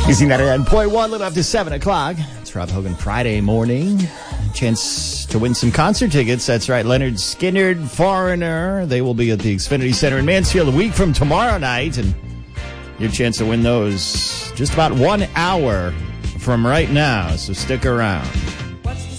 Using that at point one, little after 7 o'clock. It's Rob Hogan Friday morning. Chance to win some concert tickets. That's right. Leonard Skinner, Foreigner. They will be at the Xfinity Center in Mansfield a week from tomorrow night. And your chance to win those just about 1 hour from right now. So stick around.